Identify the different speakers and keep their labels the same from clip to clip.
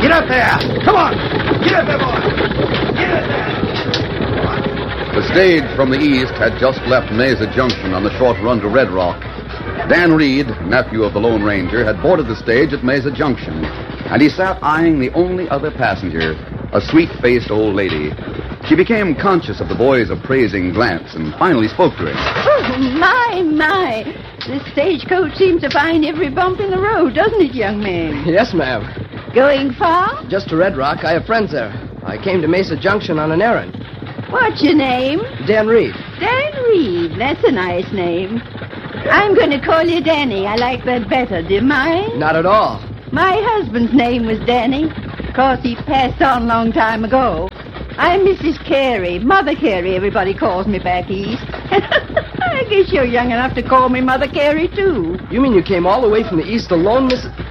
Speaker 1: Get up there! Come on! Get up there, boy! Get up there!
Speaker 2: The stage from the east had just left Mesa Junction on the short run to Red Rock. Dan Reed, nephew of the Lone Ranger, had boarded the stage at Mesa Junction, and he sat eyeing the only other passenger, a sweet-faced old lady. She became conscious of the boy's appraising glance and finally spoke to him.
Speaker 3: Oh, my. This stagecoach seems to find every bump in the road, doesn't it, young man?
Speaker 4: Yes, ma'am.
Speaker 3: Going far?
Speaker 4: Just to Red Rock. I have friends there. I came to Mesa Junction on an errand.
Speaker 3: What's your name?
Speaker 4: Dan Reed.
Speaker 3: Dan Reed. That's a nice name. I'm going to call you Danny. I like that better. Do you mind?
Speaker 4: Not at all.
Speaker 3: My husband's name was Danny. Of course, he passed on a long time ago. I'm Mrs. Carey. Mother Carey, everybody calls me back east. I guess you're young enough to call me Mother Carey, too.
Speaker 4: You mean you came all the way from the east alone,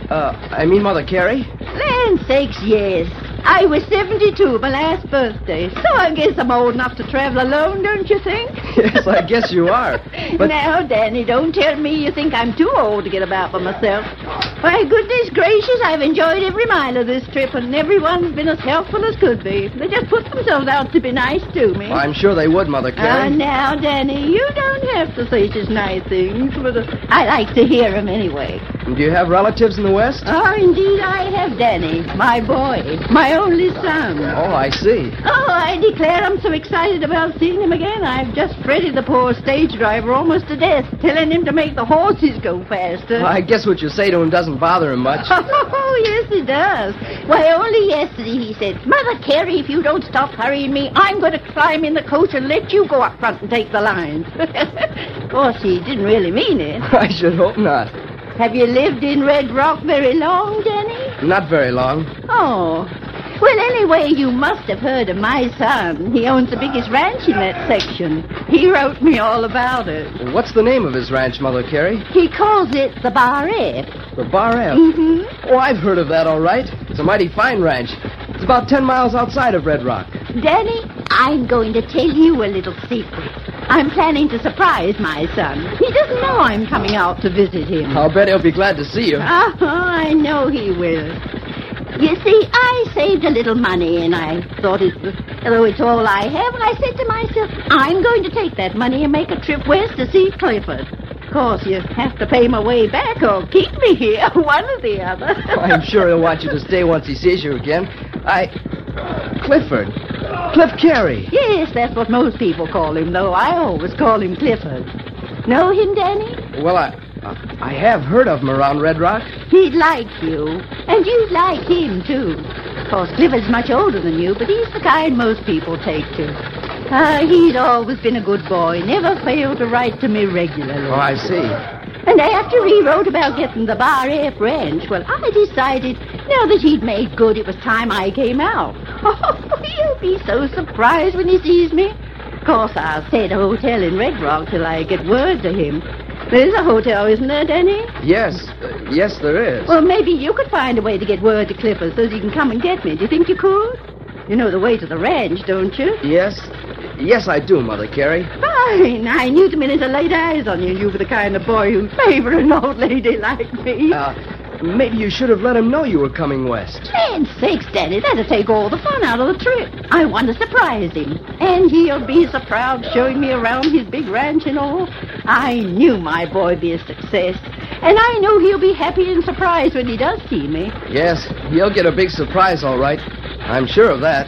Speaker 4: Mother Carey?
Speaker 3: Land sakes, yes. I was 72, my last birthday. So I guess I'm old enough to travel alone, don't you think?
Speaker 4: Yes, I guess you are. But
Speaker 3: Now, Danny, don't tell me you think I'm too old to get about by myself. Why, goodness gracious, I've enjoyed every mile of this trip, and everyone's been as helpful as could be. They just put themselves out to be nice to me.
Speaker 4: I'm sure they would, Mother Carey.
Speaker 3: Now, Danny, you don't have to say such nice things, but I like to hear them anyway.
Speaker 4: Do you have relatives in the West?
Speaker 3: Oh, indeed I have, Danny. My boy. My only son.
Speaker 4: Oh, I see.
Speaker 3: Oh, I declare I'm so excited about seeing him again. I've just fretted the poor stage driver almost to death, telling him to make the horses go faster.
Speaker 4: Well, I guess what you say to him doesn't bother him much.
Speaker 3: Oh, yes, it does. Why, only yesterday he said, Mother Carey, if you don't stop hurrying me, I'm going to climb in the coach and let you go up front and take the lines. Of course, he didn't really mean it.
Speaker 4: I should hope not.
Speaker 3: Have you lived in Red Rock very long, Danny?
Speaker 4: Not very long.
Speaker 3: Oh. Well, anyway, you must have heard of my son. He owns the biggest ranch in that section. He wrote me all about it.
Speaker 4: What's the name of his ranch, Mother Carey?
Speaker 3: He calls it the Bar F.
Speaker 4: The Bar F?
Speaker 3: Mm-hmm.
Speaker 4: Oh, I've heard of that, all right. It's a mighty fine ranch. It's about 10 miles outside of Red Rock.
Speaker 3: Danny, I'm going to tell you a little secret. I'm planning to surprise my son. He doesn't know I'm coming out to visit him.
Speaker 4: I'll bet he'll be glad to see you.
Speaker 3: Oh, I know he will. You see, I saved a little money, and I thought though it's all I have, and I said to myself, I'm going to take that money and make a trip west to see Clifford. Of course, you have to pay my way back or keep me here, one or the other.
Speaker 4: I'm sure he'll want you to stay once he sees you again. Clifford. Cliff Carey.
Speaker 3: Yes, that's what most people call him, though I always call him Clifford. Know him, Danny?
Speaker 4: Well, I have heard of him around Red Rock.
Speaker 3: He'd like you, and you'd like him, too. Of course, Clifford's much older than you, but he's the kind most people take to. He'd always been a good boy, never failed to write to me regularly.
Speaker 4: Oh, I see.
Speaker 3: And after he wrote about getting the Bar F ranch, well, I decided, now that he'd made good, it was time I came out. Oh, he'll be so surprised when he sees me. Of course, I'll stay at a hotel in Red Rock till I get word to him. There's a hotel, isn't there, Danny?
Speaker 4: Yes. Yes, there is.
Speaker 3: Well, maybe you could find a way to get word to Clifford so that he can come and get me. Do you think you could? You know the way to the ranch, don't you?
Speaker 4: Yes. Yes, I do, Mother Carey.
Speaker 3: Fine. I knew the minute I laid eyes on you, you were the kind of boy who'd favor an old lady like me.
Speaker 4: Maybe you should have let him know you were coming west.
Speaker 3: Land's sakes, Daddy, that'll take all the fun out of the trip. I want to surprise him. And he'll be so proud showing me around his big ranch and all. I knew my boy'd be a success. And I know he'll be happy and surprised when he does see me.
Speaker 4: Yes, he'll get a big surprise, all right. I'm sure of that.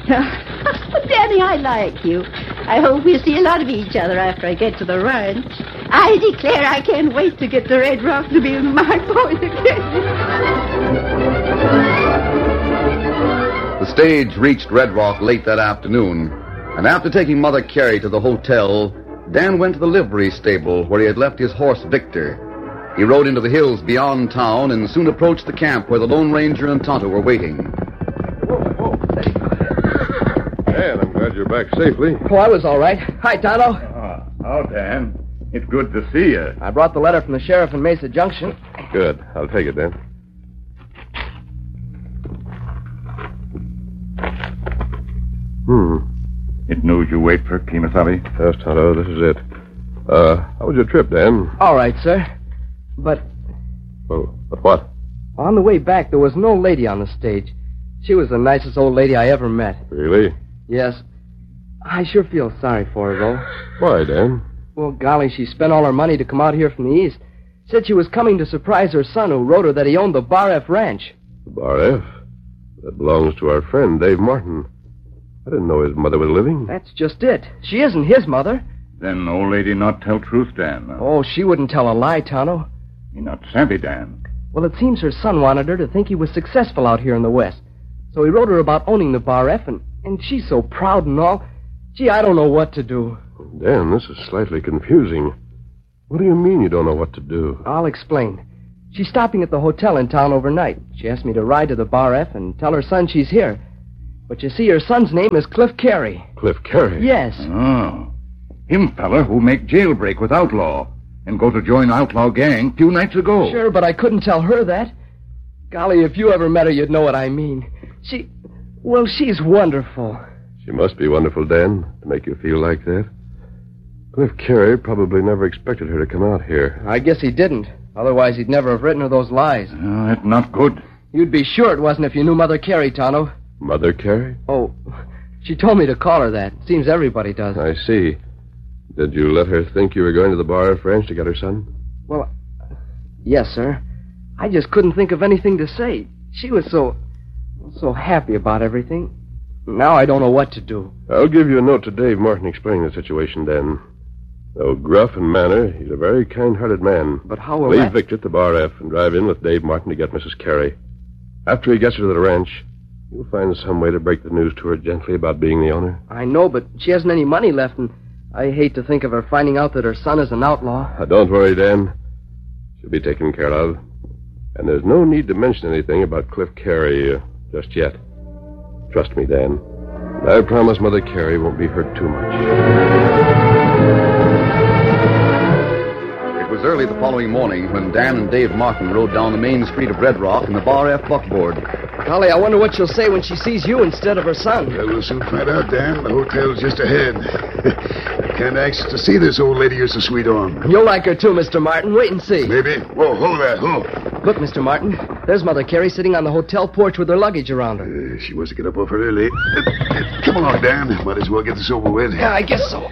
Speaker 3: Danny, I like you. I hope we'll see a lot of each other after I get to the ranch. I declare I can't wait to get to Red Rock to be with my boy again.
Speaker 2: The stage reached Red Rock late that afternoon, and after taking Mother Carey to the hotel, Dan went to the livery stable where he had left his horse Victor. He rode into the hills beyond town and soon approached the camp where the Lone Ranger and Tonto were waiting.
Speaker 5: Well, I'm glad you're back safely.
Speaker 4: Oh, I was all right. Hi, Tonto.
Speaker 6: Oh, Dan. It's good to see you.
Speaker 4: I brought the letter from the sheriff in Mesa Junction.
Speaker 5: Good. I'll take it, Dan.
Speaker 6: It knows you wait for Kemosabe?
Speaker 5: Yes, Tonto, this is it. How was your trip, Dan?
Speaker 4: All right, sir. But
Speaker 5: Well, but what?
Speaker 4: on the way back, there was no lady on the stage. She was the nicest old lady I ever met.
Speaker 5: Really?
Speaker 4: Yes. I sure feel sorry for her, though.
Speaker 5: Why, Dan?
Speaker 4: Well, golly, she spent all her money to come out here from the East. Said she was coming to surprise her son, who wrote her that he owned the Bar F Ranch.
Speaker 5: Bar F? That belongs to our friend, Dave Martin. I didn't know his mother was living.
Speaker 4: That's just it. She isn't his mother.
Speaker 6: Then old lady not tell truth, Dan.
Speaker 4: Oh, she wouldn't tell a lie, Tonto.
Speaker 6: He not savvy, Dan.
Speaker 4: Well, it seems her son wanted her to think he was successful out here in the West. So he wrote her about owning the Bar F, and she's so proud and all. Gee, I don't know what to do.
Speaker 5: Dan, this is slightly confusing. What do you mean you don't know what to do?
Speaker 4: I'll explain. She's stopping at the hotel in town overnight. She asked me to ride to the Bar F and tell her son she's here. But you see, her son's name is Cliff Carey.
Speaker 5: Cliff Carey?
Speaker 4: Yes.
Speaker 6: Oh. Him feller who make jailbreak with outlaw and go to join outlaw gang few nights ago.
Speaker 4: Sure, but I couldn't tell her that. Golly, if you ever met her, you'd know what I mean. She's wonderful.
Speaker 5: She must be wonderful, Dan, to make you feel like that. Cliff Carey probably never expected her to come out here.
Speaker 4: I guess he didn't. Otherwise, he'd never have written her those lies.
Speaker 6: Oh, that's not good.
Speaker 4: You'd be sure it wasn't if you knew Mother Carey, Tonto.
Speaker 5: Mother Carey?
Speaker 4: Oh, she told me to call her that. Seems everybody does.
Speaker 5: I see. Did you let her think you were going to the Bar F Ranch to get her son?
Speaker 4: Well, yes, sir. I just couldn't think of anything to say. She was so happy about everything. Now I don't know what to do.
Speaker 5: I'll give you a note to Dave Martin explaining the situation, Dan. Though gruff in manner, he's a very kind-hearted man.
Speaker 4: But how will
Speaker 5: Leave Victor at the Bar F and drive in with Dave Martin to get Mrs. Carey. After he gets her to the ranch, you'll find some way to break the news to her gently about being the owner.
Speaker 4: I know, but she hasn't any money left, and I hate to think of her finding out that her son is an outlaw.
Speaker 5: Don't worry, Dan. She'll be taken care of. And there's no need to mention anything about Cliff Carey just yet. Trust me, Dan. And I promise Mother Carey won't be hurt too much.
Speaker 2: It was early the following morning when Dan and Dave Martin rode down the main street of Red Rock in the Bar F buckboard.
Speaker 4: Golly, I wonder what she'll say when she sees you instead of her son.
Speaker 1: Well, we'll soon find out, Dan. The hotel's just ahead. I'm kind of anxious to see this old lady you're so sweet on.
Speaker 4: You'll like her too, Mr. Martin. Wait and see.
Speaker 1: Maybe. Whoa, hold that. Hold.
Speaker 4: Look, Mr. Martin. There's Mother Carey sitting on the hotel porch with her luggage around her.
Speaker 1: She wants to get up awful early. Come along, Dan. Might as well get this over with.
Speaker 4: Yeah, I guess so.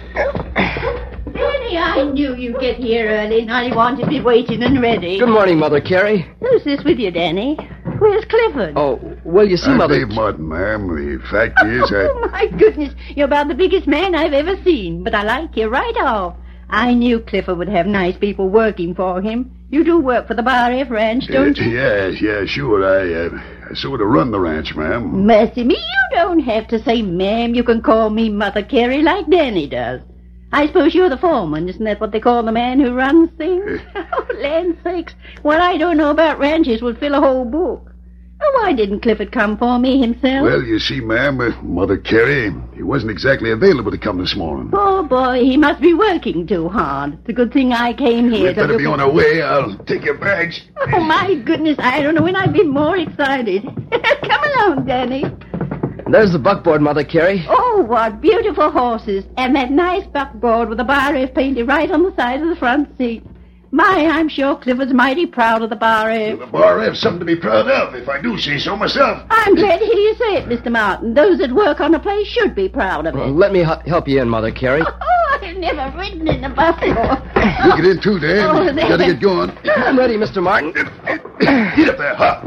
Speaker 3: Danny, I knew you'd get here early, and I wanted to be waiting and ready.
Speaker 4: Good morning, Mother Carey.
Speaker 3: Who's this with you, Danny? Where's Clifford?
Speaker 4: Oh, well, you see,
Speaker 1: I'm
Speaker 4: Mother...
Speaker 1: Dave Martin, ma'am. The fact is,
Speaker 3: Oh, my goodness. You're about the biggest man I've ever seen, but I like you right off. I knew Clifford would have nice people working for him. You do work for the Bar F Ranch, don't you?
Speaker 1: Yeah, sure. I sort of run the ranch, ma'am.
Speaker 3: Mercy me, you don't have to say ma'am. You can call me Mother Carey like Danny does. I suppose you're the foreman. Isn't that what they call the man who runs things? Oh, land sakes. What I don't know about ranches would fill a whole book. Oh, why didn't Clifford come for me himself?
Speaker 1: Well, you see, ma'am, Mother Carey, he wasn't exactly available to come this morning.
Speaker 3: Poor boy, he must be working too hard. It's a good thing I came here.
Speaker 1: We'd better be on our way. I'll take your bags.
Speaker 3: Oh, my goodness, I don't know when I'd be more excited. Come along, Danny.
Speaker 4: There's the buckboard, Mother Carey.
Speaker 3: Oh, what beautiful horses. And that nice buckboard with the Bar F painted right on the side of the front seat. My, I'm sure Clifford's mighty proud of the Bar F.
Speaker 1: The Bar F's something to be proud of, if I do say so myself.
Speaker 3: I'm glad to hear you say it, Mr. Martin. Those that work on a place should be proud of it.
Speaker 4: Let me help you in, Mother Carey.
Speaker 3: Oh, I've never ridden in a bus before.
Speaker 1: You get in too, Dan.
Speaker 3: Oh,
Speaker 1: You gotta get going.
Speaker 4: I'm ready, Mr. Martin.
Speaker 1: Get up there, huh?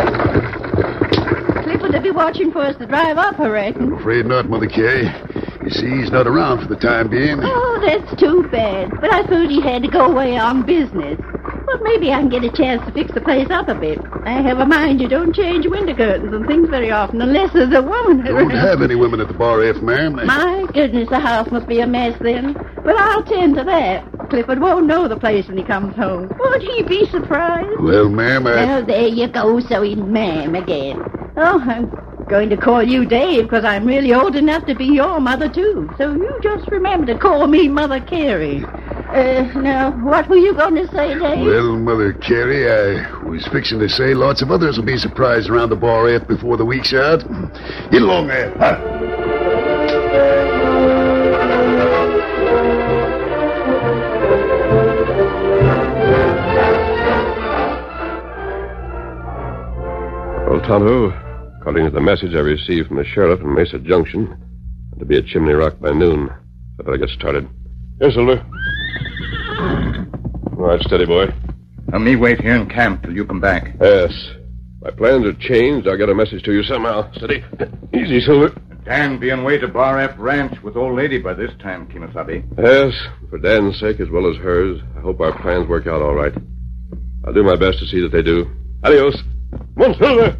Speaker 3: Clifford will be watching for us to drive up, I reckon.
Speaker 1: Afraid not, Mother Carey. You see, he's not around for the time being.
Speaker 3: Oh, that's too bad. But I suppose he had to go away on business. Well, maybe I can get a chance to fix the place up a bit. I have a mind you don't change window curtains and things very often unless there's a woman
Speaker 1: Don't
Speaker 3: around.
Speaker 1: have any women at the Bar F, ma'am.
Speaker 3: My goodness, the house must be a mess then. But I'll tend to that. Clifford won't know the place when he comes home. Won't he be surprised?
Speaker 1: Well, ma'am,
Speaker 3: Well, there you go, so in ma'am again. Oh, I'm going to call you Dave because I'm really old enough to be your mother, too. So you just remember to call me Mother Carey. Now, what were you going to say, Dave?
Speaker 1: Well, Mother Carey, I was fixing to say lots of others will be surprised around the Bar F before the week's out. Get along there, huh?
Speaker 5: Well, Tonto, According to the message I received from the sheriff in Mesa Junction, I'm to be at Chimney Rock by noon. I better get started. Yes, Silver. All right, steady, boy.
Speaker 6: Me wait here in camp till you come back.
Speaker 5: Yes. My plans are changed. I'll get a message to you somehow. Steady. Easy, Silver.
Speaker 6: Dan be on way to Bar F Ranch with old lady by this time, Kimasabi.
Speaker 5: Yes, for Dan's sake as well as hers, I hope our plans work out all right. I'll do my best to see that they do. Adios. Come on, Silver.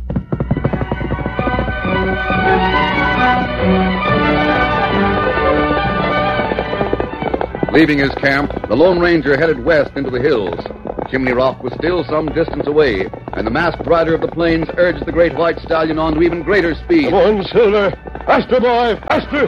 Speaker 2: Leaving his camp, the Lone Ranger headed west into the hills. Chimney Rock was still some distance away, and the masked rider of the plains urged the great white stallion on to even greater speed.
Speaker 5: Come on, Silver. Faster, boy. Faster.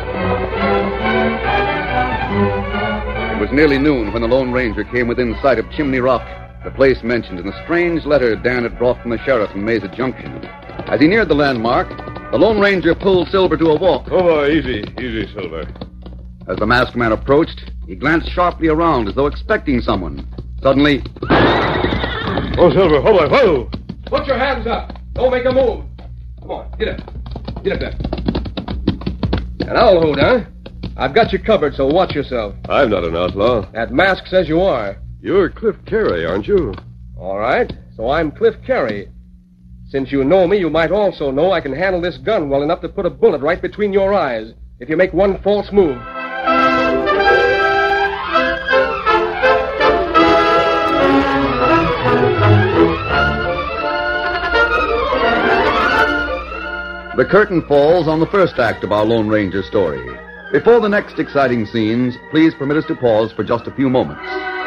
Speaker 2: It was nearly noon when the Lone Ranger came within sight of Chimney Rock, the place mentioned in the strange letter Dan had brought from the sheriff in Mesa Junction. As he neared the landmark, the Lone Ranger pulled Silver to a walk.
Speaker 5: Oh, boy, easy. Easy, Silver.
Speaker 2: As the masked man approached, he glanced sharply around as though expecting someone. Suddenly...
Speaker 5: Oh, Silver. Oh, boy. Whoa.
Speaker 4: Put your hands up. Don't make a move. Come on, get up. Get up there. And I'll hold, huh? I've got you covered, so watch yourself.
Speaker 5: I'm not an outlaw.
Speaker 4: That mask says you are.
Speaker 5: You're Cliff Carey, aren't you?
Speaker 4: All right, so I'm Cliff Carey. Since you know me, you might also know I can handle this gun well enough to put a bullet right between your eyes if you make one false move.
Speaker 2: The curtain falls on the first act of our Lone Ranger story. Before the next exciting scenes, please permit us to pause for just a few moments.